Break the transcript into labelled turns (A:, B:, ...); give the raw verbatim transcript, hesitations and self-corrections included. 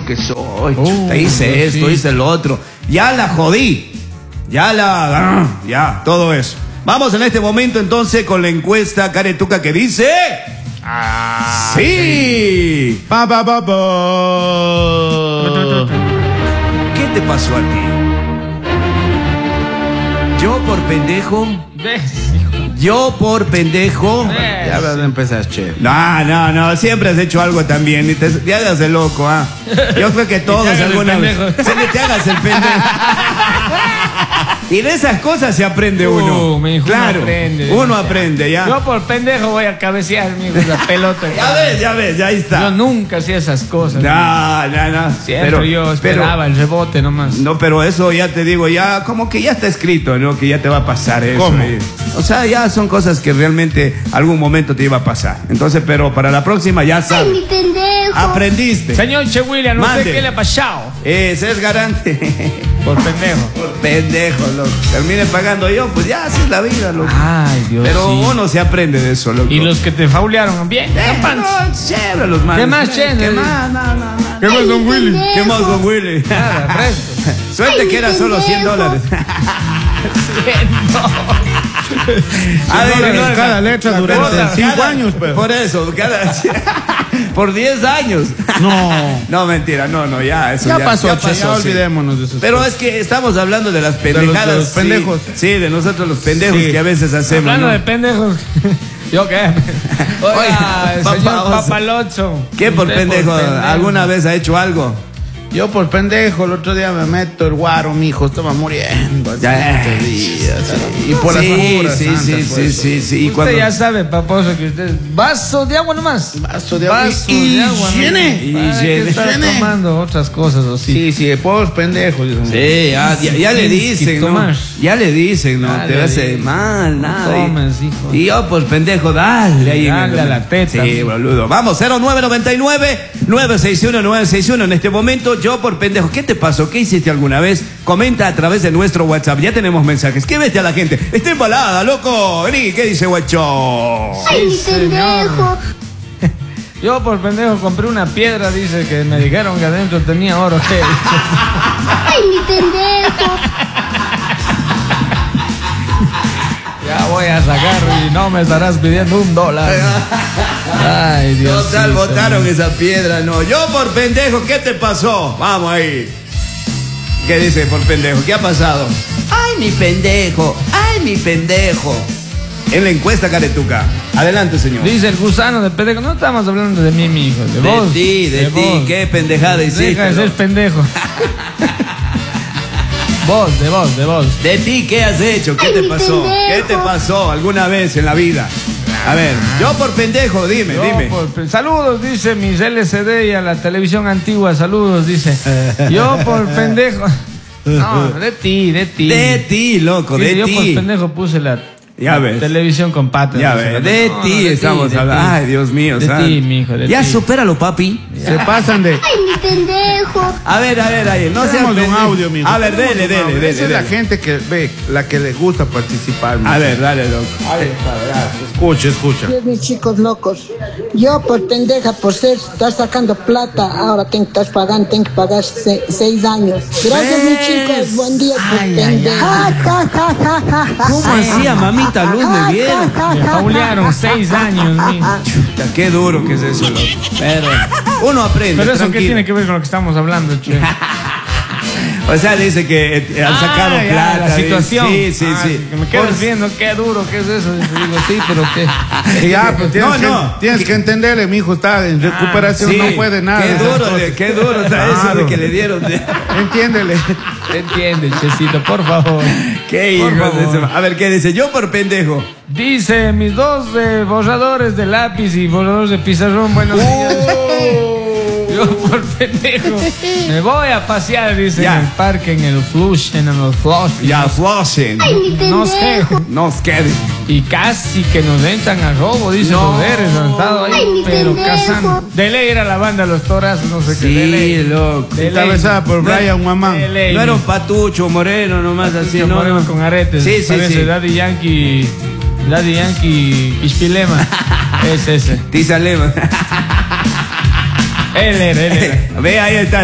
A: que soy.
B: Uh,
A: Chuta, hice esto,
B: sí.
A: hice lo otro. Ya la jodí. Ya la... Ya, todo eso. Vamos en este momento entonces con la encuesta Caretuca que dice...
B: Ah,
A: ¡Sí!
B: Pa, pa, pa, pa.
A: ¿Qué te pasó a ti? Yo por pendejo...
B: ¿Ves, hijo?
A: Yo por pendejo...
B: ¿Ves?
C: Ya vas a empezar, che.
A: No, no, no, siempre has hecho algo también. Y te, te hagas de loco, ¿ah? Yo creo que todos
B: hagas el
A: alguna vez.
B: pendejo.
A: Se le te hagas el pendejo. Y de esas cosas se aprende uno.
B: Uh, mi hijo,
A: claro,
B: uno aprende,
A: uno
B: demasiado.
A: aprende, ya.
B: Yo por pendejo voy a cabecear, mi hijo, la pelota.
A: Ya ves, ya ves, ya ahí está.
B: Yo nunca hacía esas cosas.
A: No, no, no.
B: Siempre
A: Pero-
B: yo esperaba
A: pero-
B: el rebote nomás.
A: No, pero eso ya te digo, ya como que ya está escrito, ¿no? Que ya te va a pasar eso.
C: ¿Cómo?
A: eh. O sea, ya son cosas que realmente algún momento te iba a pasar. Entonces, pero para la próxima ya
D: ¡Ay,
A: sabes.
D: mi pendejo!
A: Aprendiste.
B: Señor Che William, ¿no sé
A: Mande.
B: qué le ha pasado?
A: Ese es garante.
B: Por pendejo.
A: Por pendejo, loco. Termine pagando yo, pues ya así es la vida, loco.
B: Ay, Dios.
A: Pero
B: sí.
A: uno se aprende de eso, loco.
B: Y los que te faulearon, bien.
A: Eh,
B: capaz.
A: no, chévere los manos.
B: ¿Qué más,
A: Eh,
B: chévere?
A: ¿Qué más? No, no, no.
C: ¿Qué más, don Willy?
A: ¿Qué más, don Willy?
B: Nada, resto.
A: Suerte
D: Ay,
A: que era solo cien
D: pendejo.
A: dólares.
C: A ver,
A: no,
C: cada letra durante
A: Puta,
C: cinco
A: cada-
C: años, pero.
A: Por eso, cada... por diez años.
C: No.
A: No, mentira, no, no, ya, eso
C: Ya
A: ya,
C: pasó,
A: ya
C: che, ya
A: pasó, sí.
C: olvidémonos de eso.
A: Pero es que estamos hablando de las
C: los-
A: pendejadas.
C: de los
A: sí.
C: pendejos.
A: Sí, de nosotros los pendejos
C: Sí.
A: que a veces hacemos.
B: Hablando
A: ¿no?
B: de pendejos. ¿Yo qué? Oiga,
A: Oiga,
B: el
A: papá,
B: señor
A: o sea,
B: Papalotso.
A: ¿Qué por
B: Usted
A: pendejo? ¿Alguna vez ha hecho algo?
C: Yo por pendejo, el otro día me meto el guaro, mi hijo estaba muriendo. hace
A: Ya.
C: muchos días. Y por las
A: sí,
C: facturas
A: sí,
C: santas,
A: sí,
C: por
A: sí,
C: eso.
A: sí, sí. Y
B: Usted
A: cuando...
B: ya sabe, paposo, que usted... Vaso de agua nomás.
C: Vaso de agua.
B: Vaso
C: Y-
B: de agua.
C: llene.
B: ¿no?
A: Y
B: Para
A: llene.
B: que estar
C: Llene.
B: tomando otras cosas o sí.
C: Sí, sí, por pendejo. dicen.
A: Sí, ya, ya, ya le
B: Tienes que
A: dicen, ¿no?
B: tomar.
A: Ya le dicen, ¿no?
B: Ya
A: Te
B: le
A: hace
B: dicen.
A: mal,
B: No
A: nada.
B: tomes, hijo.
A: Y yo, pues, pendejo, dale ahí. en
B: Dale
A: el-
B: a la teta.
A: Sí, boludo. Vamos, cero nueve nueve nueve, nueve seis uno, nueve seis uno. En este momento, yo por pendejo. ¿Qué te pasó? ¿Qué hiciste alguna vez? Comenta a través de nuestro WhatsApp. Ya tenemos mensajes. ¿Qué vete a la gente? Está embalada, loco. Vení, ¿qué dice guacho?
D: ¡Ay, mi
B: señor.
D: pendejo!
B: Yo por pendejo compré una piedra, dice que me dijeron que adentro tenía oro. ¿Qué?
D: ¡Ay, mi pendejo!
B: Ya voy a sacar y no me estarás pidiendo un dólar. Ay, Dios.
A: Total, botaron esa piedra, no. Yo por pendejo, ¿qué te pasó? Vamos ahí. ¿Qué dice por pendejo? ¿Qué ha pasado? Ay, mi pendejo. Ay, mi pendejo. En la encuesta Caretuca. Adelante, señor.
B: Dice el gusano de pendejo. No estamos hablando de mí, mi hijo. De,
A: De
B: vos.
A: ti, de ti.
B: vos.
A: Qué pendejada hiciste.
B: Deja de ser
A: loco.
B: pendejo. Vos, de vos, de vos.
A: De ti, ¿qué has hecho? ¿Qué
D: Ay,
A: te
D: mi
A: pasó? ¿Qué
D: pendejo.
A: te pasó alguna vez en la vida? A ver, yo por pendejo, dime,
B: Yo
A: dime.
B: por- saludos, dice mis L C D y a la televisión antigua. Saludos, dice. Yo por pendejo. No, de ti, de ti.
A: De ti, loco,
B: Dice,
A: de
B: yo por
A: ti.
B: pendejo puse la,
A: Ya
B: la
A: ves.
B: televisión con patas.
A: Ya
B: Dice,
A: ves,
B: no,
A: de
B: no,
A: ti
B: de
A: estamos
B: de
A: hablando.
B: ti.
A: Ay, Dios mío,
B: De
A: ¿sabes?
B: ti, mi hijo, de
A: Ya
B: ti.
A: supéralo, papi.
C: Se pasan de.
D: ¡Ay, mi pendejo!
A: A ver, a ver, ahí. No seas
C: Tenemos un
A: pendejo.
C: audio, mijo.
A: A ver,
C: Tenemos
A: dele,
C: un
A: dele,
C: audio.
A: dele.
C: Esa es la
A: dele.
C: gente que ve, la que le gusta participar. mijo.
A: A ver, dale, loco.
C: A ver, escucha, escucha.
E: Dios, mis chicos locos. Yo por pendeja, por ser, estar sacando plata, ahora tengo que estar pagando, tengo que pagar se- seis años. Gracias, mis chicos. Buen día por pendeja. Ja, ja, ja, ja, ja.
A: ¿Cómo hacía mamita Luz de bien?
B: Me faulearon seis años, mi.
A: Chuta, qué duro que es eso, loco. Pero uno aprende.
B: Pero eso qué
A: tranquilo.
B: tiene que ver con lo que estamos hablando, che.
A: O sea, dice que eh, han sacado
B: Ah, ya,
A: plata.
B: la
A: dice.
B: situación.
A: Sí, sí,
B: Ah,
A: sí.
B: que me quedas
A: Por-
B: viendo, qué duro, qué es eso. Dice, digo, sí, pero qué.
C: Ya, pero tienes,
A: No,
C: que,
A: no.
C: tienes que entenderle, mi hijo está en recuperación,
A: Sí,
C: no puede nada.
A: Qué
C: de esas
A: duro,
C: cosas.
A: de- qué duro está eso de
C: Claro.
A: que le dieron. de-
C: Entiéndele.
B: Entiende, checito, por favor.
A: Qué
B: Por
A: hijos de
B: favor.
A: ese- A ver, ¿qué dice? Yo por pendejo.
B: Dice, mis dos eh, borradores de lápiz y borradores de pizarrón, buenos días. Yo por pendejo me voy a pasear, dice,
A: Ya.
B: en el parque, en el flush, en el flush.
A: Ya, flossen.
D: ¡Ay, mi
B: No sé.
D: pendejo!
A: No quede.
B: Y casi que nos entran a robo, dice
A: No.
B: Roderes, han estado ahí,
D: Ay, mi
B: pero
D: pendejo.
B: cazando. De ley era la banda Los Torazos, no sé qué. De
A: Sí,
B: ley.
A: loco.
B: De ley.
C: Encabezada por
A: No,
C: Brian Guamán.
B: De ley.
A: No era un patucho moreno nomás así,
B: Sí,
A: ¿no?
B: moreno con aretes.
A: Sí, sí,
B: Parece
A: sí.
B: Daddy Yankee. Daddy Yankee Ispilema. Es ese.
A: Tizalema.
B: Él era, él era.
A: Ve, ahí está.